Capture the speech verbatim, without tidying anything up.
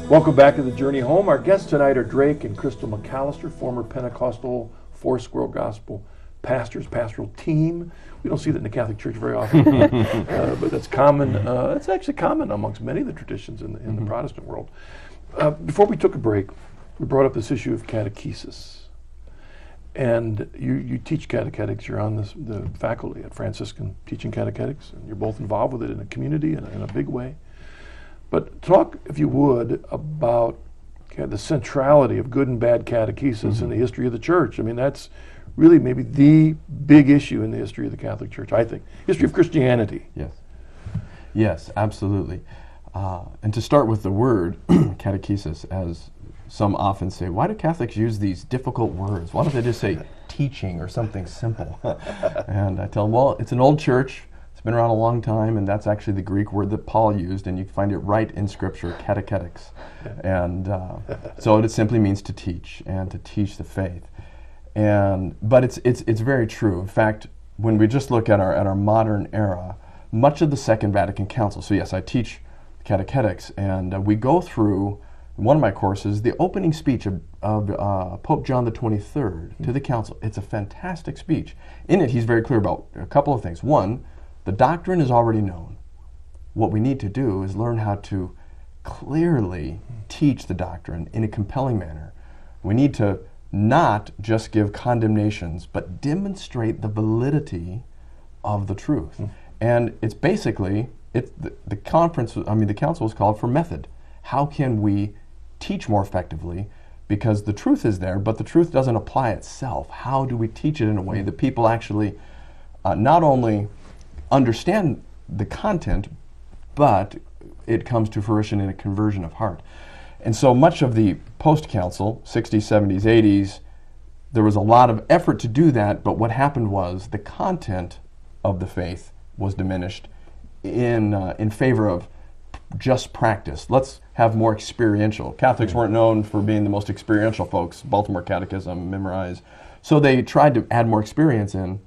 Welcome back to the Journey Home. Our guests tonight are Drake and Crystal McAllister, former Pentecostal Foursquare Gospel pastors, pastoral team. We don't see that in the Catholic Church very often, uh, but that's common. Uh, it's actually common amongst many of the traditions in the, in the mm-hmm. Protestant world. Uh, before we took a break, we brought up this issue of catechesis. And you, you teach catechetics. You're on this, the faculty at Franciscan Teaching Catechetics, and you're both involved with it in the community in a, in a big way. But talk, if you would, about okay, the centrality of good and bad catechesis mm-hmm. in the history of the church. I mean, that's really maybe the big issue in the history of the Catholic Church, I think. History of Christianity. Yes. Yes, absolutely. Uh, and to start with the word catechesis, as some often say, why do Catholics use these difficult words? Why don't they just say teaching or something simple? And I tell them, well, it's an old church. It's been around a long time, and that's actually the Greek word that Paul used, and you can find it right in Scripture, catechetics. And uh, so it simply means to teach, and to teach the faith. And but it's it's it's very true. In fact, when we just look at our at our modern era, much of the Second Vatican Council. So yes, I teach catechetics, and uh, we go through in one of my courses the opening speech of, of uh, Pope John the twenty-third mm-hmm. to the Council. It's a fantastic speech. In it, he's very clear about a couple of things. One, the doctrine is already known. What we need to do is learn how to clearly teach the doctrine in a compelling manner. We need to not just give condemnations, but demonstrate the validity of the truth. Mm. And it's basically, it's the, the conference, I mean, the council was called for method. How can we teach more effectively? Because the truth is there, but the truth doesn't apply itself. How do we teach it in a way that people actually uh, not only understand the content, but it comes to fruition in a conversion of heart? And so much of the post-council, sixties, seventies, eighties, there was a lot of effort to do that, but what happened was the content of the faith was diminished in uh, in favor of just practice. Let's have more experiential. Catholics weren't known for being the most experiential folks. Baltimore Catechism, memorize. So they tried to add more experience in,